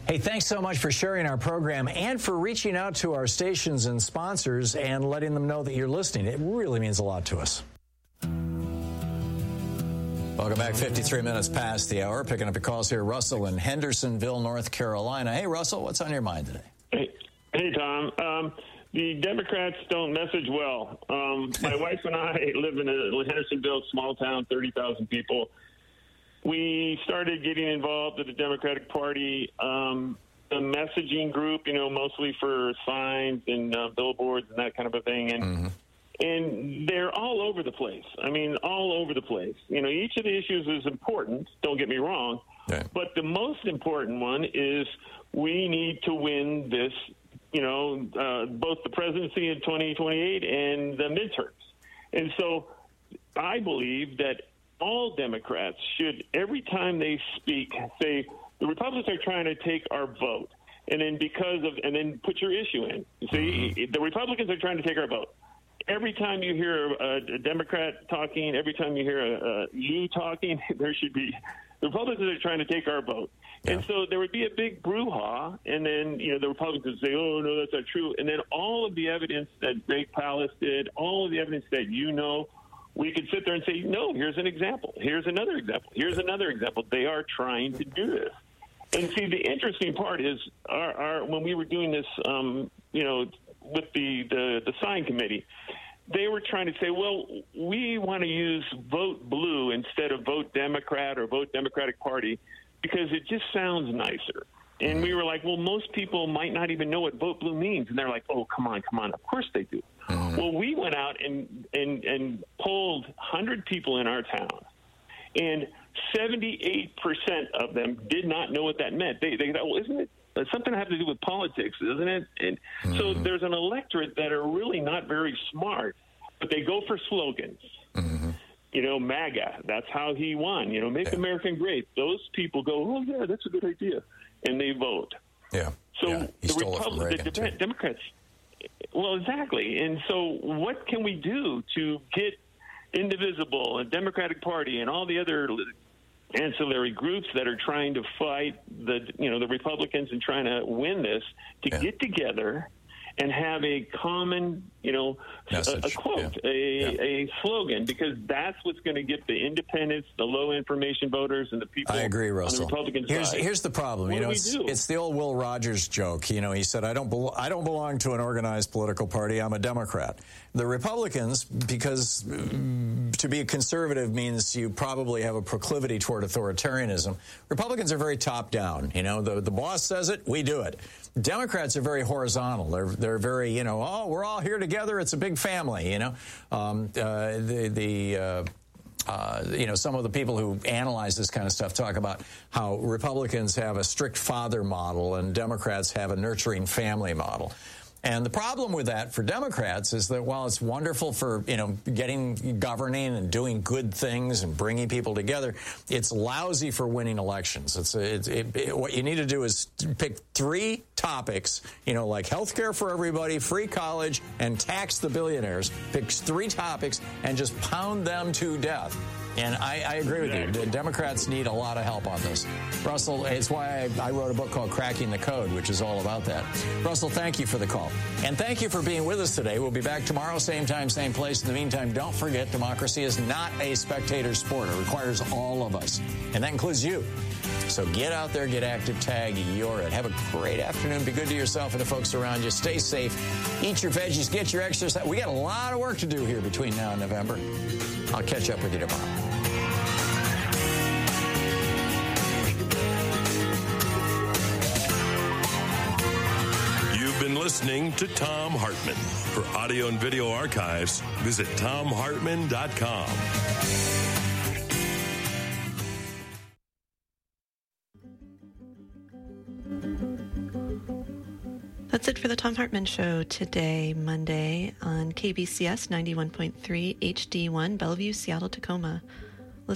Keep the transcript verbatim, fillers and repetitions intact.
Hey, thanks so much for sharing our program and for reaching out to our stations and sponsors and letting them know that you're listening. It really means a lot to us. Welcome back. fifty-three minutes past the hour. Picking up your calls here. Russell in Hendersonville, North Carolina. Hey, Russell, what's on your mind today? Hey, hey Tom. Um, the Democrats don't message well. Um, my wife and I live in a Hendersonville, small town, thirty thousand people. We started getting involved with the Democratic Party, um, the messaging group, you know, mostly for signs and uh, billboards and that kind of a thing. And mm-hmm. and they're all over the place. I mean, all over the place. You know, each of the issues is important, don't get me wrong. Yeah. But the most important one is we need to win this, you know, uh, both the presidency in twenty twenty-eight and the midterms. And so I believe that all Democrats should, every time they speak, say, the Republicans are trying to take our vote. And then because of, and then put your issue in. See, mm-hmm. the Republicans are trying to take our vote. Every time you hear a, a Democrat talking, every time you hear a, a, you talking, there should be, the Republicans are trying to take our vote. Yeah. And so there would be a big brouhaha, and then, you know, the Republicans would say, oh, no, that's not true. And then all of the evidence that Greg Palast did, all of the evidence that you know, we could sit there and say, no, here's an example. Here's another example. Here's another example. They are trying to do this. And see, the interesting part is our, our when we were doing this, um, you know, with the, the, the sign committee, they were trying to say, well, we want to use vote blue instead of vote Democrat or vote Democratic Party because it just sounds nicer. And we were like, well, most people might not even know what vote blue means. And they're like, oh, come on, come on. Of course they do. Mm-hmm. Well, we went out and, and, and polled one hundred people in our town, and seventy-eight percent of them did not know what that meant. They, they thought, well, isn't it something to have to do with politics, isn't it? And mm-hmm. so there's an electorate that are really not very smart, but they go for slogans. Mm-hmm. You know, MAGA, that's how he won. You know, make yeah. America great. Those people go, oh, yeah, that's a good idea. And they vote. Yeah. So yeah. the, Republic, the Dem- Democrats, well, exactly. And so what can we do to get Indivisible and Democratic Party and all the other ancillary groups that are trying to fight the, you know, the Republicans and trying to win this to yeah. get together and have a common, you know, a, a quote, yeah. A, yeah. a slogan, because that's what's going to get the independents, the low information voters, and the people I agree, Russell. on the Republican here's, side. Here's the problem. What you know, do it's, we do? it's the old Will Rogers joke. You know, he said, I don't, be- I don't belong to an organized political party. I'm a Democrat. The Republicans, because mm, to be a conservative means you probably have a proclivity toward authoritarianism. Republicans are very top down. You know, the, the boss says it, we do it. Democrats are very horizontal. They're they're very, you know, oh, we're all here together. It's a big family, you know. Um, uh, the the uh, uh, you know, some of the people who analyze this kind of stuff talk about how Republicans have a strict father model and Democrats have a nurturing family model. And the problem with that for Democrats is that while it's wonderful for, you know, getting, governing and doing good things and bringing people together, it's lousy for winning elections. It's, it's it, it, what you need to do is pick three topics, you know, like health care for everybody, free college, and tax the billionaires. Pick three topics and just pound them to death. And I, I agree with you. The Democrats need a lot of help on this. Russell, it's why I, I wrote a book called Cracking the Code, which is all about that. Russell, thank you for the call. And thank you for being with us today. We'll be back tomorrow, same time, same place. In the meantime, don't forget, democracy is not a spectator sport. It requires all of us. And that includes you. So get out there, get active, tag, you're it. Have a great afternoon. Be good to yourself and the folks around you. Stay safe. Eat your veggies. Get your exercise. We got a lot of work to do here between now and November. I'll catch up with you tomorrow. You've been listening to Thom Hartmann. For audio and video archives, visit thom hartmann dot com. That's it for the Thom Hartmann Show today, Monday, on K B C S ninety-one point three H D one, Bellevue, Seattle, Tacoma.